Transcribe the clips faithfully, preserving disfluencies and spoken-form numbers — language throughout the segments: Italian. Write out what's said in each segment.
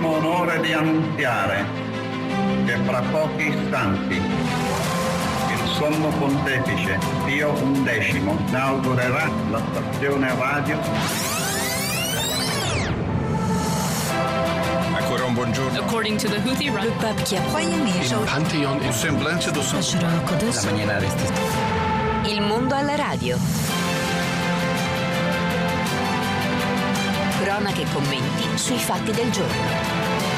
l'ottimo onore di annunziare che fra pochi istanti il Sommo Pontefice Pio undicesimo inaugurerà la stazione radio. Ancora un buongiorno. According to the Houthi, le pape qui a Il Pantheon, il semblance do San. La maniera Il mondo alla radio. Cronache e commenti sui fatti del giorno.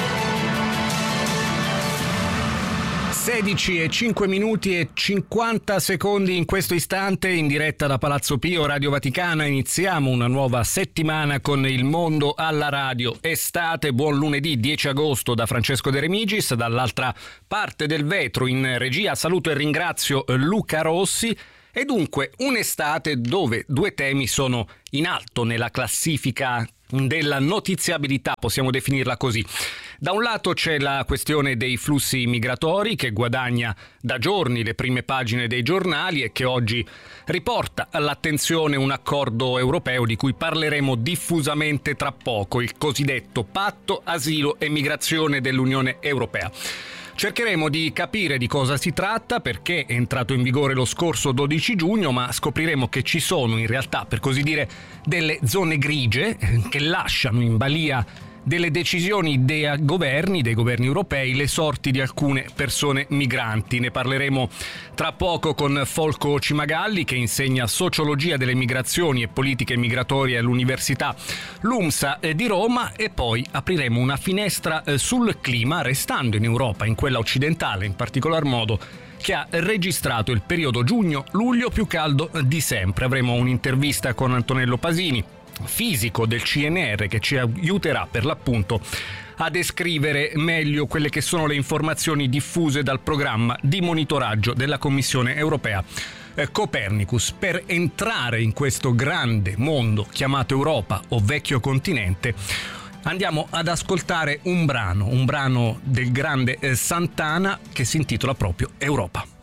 sedici e cinque minuti e cinquanta secondi in questo istante, in diretta da Palazzo Pio, Radio Vaticana. Iniziamo una nuova settimana con Il Mondo alla Radio. Estate, buon lunedì dieci agosto da Francesco De Remigis. Dall'altra parte del vetro in regia saluto e ringrazio Luca Rossi. E dunque un'estate dove due temi sono in alto nella classifica della notiziabilità, possiamo definirla così. Da un lato c'è la questione dei flussi migratori che guadagna da giorni le prime pagine dei giornali e che oggi riporta all'attenzione un accordo europeo di cui parleremo diffusamente tra poco, il cosiddetto Patto Asilo e Migrazione dell'Unione Europea. Cercheremo di capire di cosa si tratta, perché è entrato in vigore lo scorso dodici giugno, ma scopriremo che ci sono in realtà, per così dire, delle zone grigie che lasciano in balia delle decisioni dei governi, dei governi europei, le sorti di alcune persone migranti. Ne parleremo tra poco con Folco Cimagalli, che insegna sociologia delle migrazioni e politiche migratorie all'Università LUMSA di Roma, e poi apriremo una finestra sul clima, restando in Europa, in quella occidentale in particolar modo, che ha registrato il periodo giugno-luglio più caldo di sempre. Avremo un'intervista con Antonello Pasini, fisico del C N R, che ci aiuterà per l'appunto a descrivere meglio quelle che sono le informazioni diffuse dal programma di monitoraggio della Commissione Europea Copernicus. Per entrare in questo grande mondo chiamato Europa o vecchio continente, andiamo ad ascoltare un brano, un brano del grande Santana che si intitola proprio Europa.